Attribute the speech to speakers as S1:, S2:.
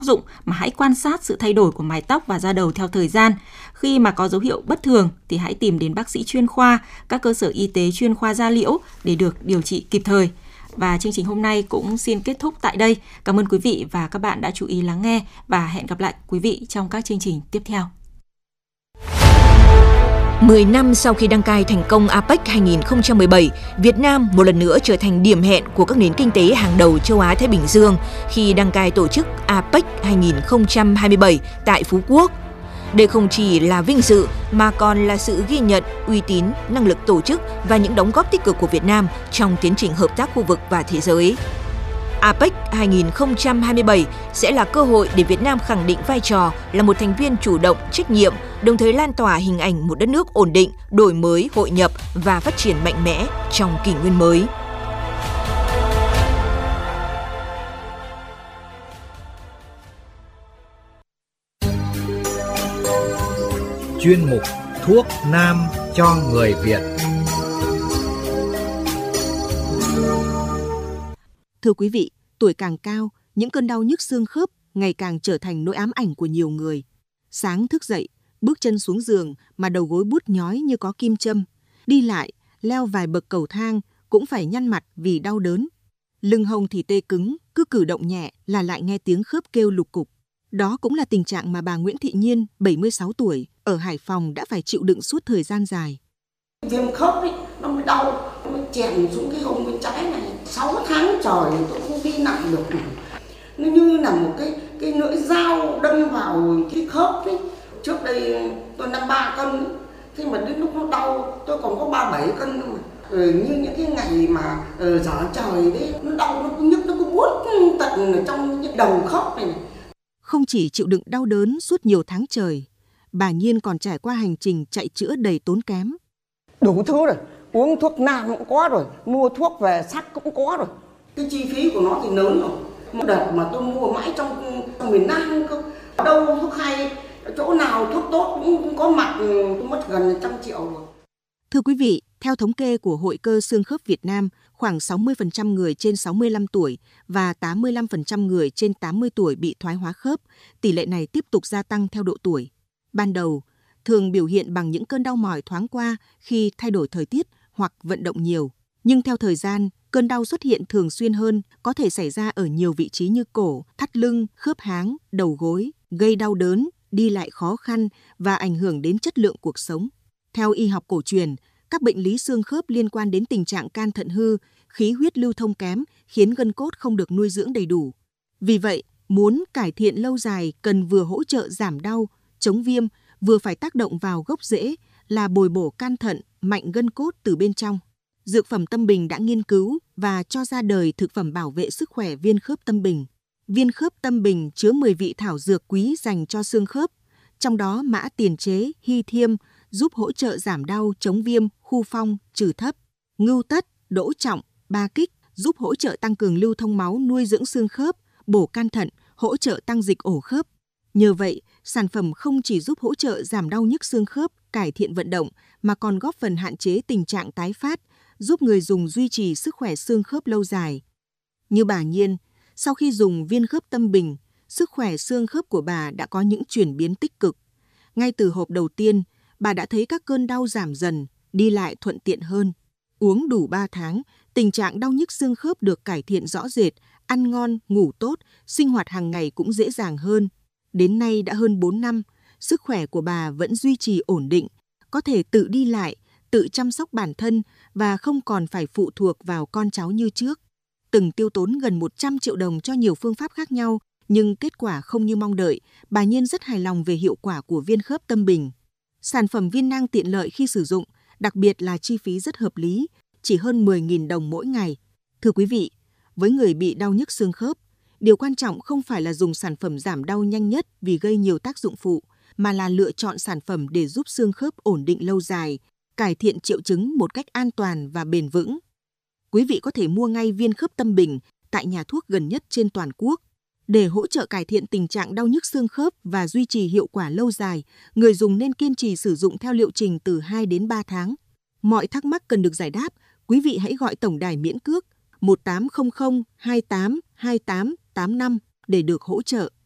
S1: dụng mà hãy quan sát sự thay đổi của mái tóc và da đầu theo thời gian. Khi mà có dấu hiệu bất thường thì hãy tìm đến bác sĩ chuyên khoa, các cơ sở y tế chuyên khoa da liễu để được điều trị kịp thời. Và chương trình hôm nay cũng xin kết thúc tại đây. Cảm ơn quý vị và các bạn đã chú ý lắng nghe và hẹn gặp lại quý vị trong các chương trình tiếp theo.
S2: 10 năm sau khi đăng cai thành công APEC 2017, Việt Nam một lần nữa trở thành điểm hẹn của các nền kinh tế hàng đầu châu Á-Thái Bình Dương khi đăng cai tổ chức APEC 2027 tại Phú Quốc. Đây không chỉ là vinh dự mà còn là sự ghi nhận uy tín, năng lực tổ chức và những đóng góp tích cực của Việt Nam trong tiến trình hợp tác khu vực và thế giới. APEC 2027 sẽ là cơ hội để Việt Nam khẳng định vai trò là một thành viên chủ động, trách nhiệm, đồng thời lan tỏa hình ảnh một đất nước ổn định, đổi mới, hội nhập và phát triển mạnh mẽ trong kỷ nguyên mới.
S3: Chuyên mục Thuốc Nam cho người Việt.
S4: Thưa quý vị, tuổi càng cao, những cơn đau nhức xương khớp ngày càng trở thành nỗi ám ảnh của nhiều người. Sáng thức dậy, bước chân xuống giường mà đầu gối buốt nhói như có kim châm. Đi lại, leo vài bậc cầu thang cũng phải nhăn mặt vì đau đớn. Lưng hông thì tê cứng, cứ cử động nhẹ là lại nghe tiếng khớp kêu lục cục. Đó cũng là tình trạng mà bà Nguyễn Thị Nhiên, 76 tuổi, ở Hải Phòng đã phải chịu đựng suốt thời gian dài.
S5: Viêm khớp ấy, nó mới đau, nó mới chèn xuống cái hông bên trái này. 6 tháng trời tôi không đi nặng được. Nó như là một cái lưỡi dao đâm vào cái khớp ấy. Trước đây tôi 53 cân, thế mà đến lúc nó đau tôi còn có 37 cân nữa mà. Như những cái ngày mà gió trời đấy, nó đau, nó cứ nhức, nó cứ buốt tận ở trong cái đầu khớp này.
S4: Không chỉ chịu đựng đau đớn suốt nhiều tháng trời, bà Nhiên còn trải qua hành trình chạy chữa đầy tốn kém.
S5: Đủ thứ rồi, uống thuốc nam cũng có rồi, mua thuốc về sắc cũng có rồi. Cái chi phí của nó thì lớn rồi. Một đợt mà tôi mua mãi trong miền Nam cơ. Đâu thuốc hay, chỗ nào thuốc tốt cũng có mặt, tôi mất gần 100 triệu rồi.
S4: Thưa quý vị, theo thống kê của Hội cơ xương khớp Việt Nam, khoảng 60% người trên 65 tuổi và 85% người trên 80 tuổi bị thoái hóa khớp. Tỷ lệ này tiếp tục gia tăng theo độ tuổi. Ban đầu, thường biểu hiện bằng những cơn đau mỏi thoáng qua khi thay đổi thời tiết hoặc vận động nhiều. Nhưng theo thời gian, cơn đau xuất hiện thường xuyên hơn, có thể xảy ra ở nhiều vị trí như cổ, thắt lưng, khớp háng, đầu gối, gây đau đớn, đi lại khó khăn và ảnh hưởng đến chất lượng cuộc sống. Theo y học cổ truyền, các bệnh lý xương khớp liên quan đến tình trạng can thận hư, khí huyết lưu thông kém khiến gân cốt không được nuôi dưỡng đầy đủ. Vì vậy, muốn cải thiện lâu dài cần vừa hỗ trợ giảm đau, chống viêm, vừa phải tác động vào gốc rễ là bồi bổ can thận, mạnh gân cốt từ bên trong. Dược phẩm Tâm Bình đã nghiên cứu và cho ra đời thực phẩm bảo vệ sức khỏe viên khớp Tâm Bình. Viên khớp Tâm Bình chứa 10 vị thảo dược quý dành cho xương khớp, trong đó mã tiền chế, hy thiêm giúp hỗ trợ giảm đau, chống viêm, khu phong, trừ thấp. Ngưu tất, đỗ trọng, ba kích giúp hỗ trợ tăng cường lưu thông máu, nuôi dưỡng xương khớp, bổ can thận, hỗ trợ tăng dịch ổ khớp. Nhờ vậy, sản phẩm không chỉ giúp hỗ trợ giảm đau nhức xương khớp, cải thiện vận động, mà còn góp phần hạn chế tình trạng tái phát, giúp người dùng duy trì sức khỏe xương khớp lâu dài. Như bà Nhiên, sau khi dùng viên khớp Tâm Bình, sức khỏe xương khớp của bà đã có những chuyển biến tích cực. Ngay từ hộp đầu tiên, bà đã thấy các cơn đau giảm dần, đi lại thuận tiện hơn. Uống đủ 3 tháng, tình trạng đau nhức xương khớp được cải thiện rõ rệt, ăn ngon, ngủ tốt, sinh hoạt hàng ngày cũng dễ dàng hơn. Đến nay đã hơn 4 năm, sức khỏe của bà vẫn duy trì ổn định, có thể tự đi lại, tự chăm sóc bản thân và không còn phải phụ thuộc vào con cháu như trước. Từng tiêu tốn gần 100 triệu đồng cho nhiều phương pháp khác nhau, nhưng kết quả không như mong đợi, bà Nhiên rất hài lòng về hiệu quả của viên khớp Tâm Bình. Sản phẩm viên nang tiện lợi khi sử dụng, đặc biệt là chi phí rất hợp lý, chỉ hơn 10.000 đồng mỗi ngày. Thưa quý vị, với người bị đau nhức xương khớp, điều quan trọng không phải là dùng sản phẩm giảm đau nhanh nhất vì gây nhiều tác dụng phụ, mà là lựa chọn sản phẩm để giúp xương khớp ổn định lâu dài, cải thiện triệu chứng một cách an toàn và bền vững. Quý vị có thể mua ngay viên khớp Tâm Bình tại nhà thuốc gần nhất trên toàn quốc. Để hỗ trợ cải thiện tình trạng đau nhức xương khớp và duy trì hiệu quả lâu dài, người dùng nên kiên trì sử dụng theo liệu trình từ 2 đến 3 tháng. Mọi thắc mắc cần được giải đáp, quý vị hãy gọi tổng đài miễn cước 1800 28 28 85 để được hỗ trợ.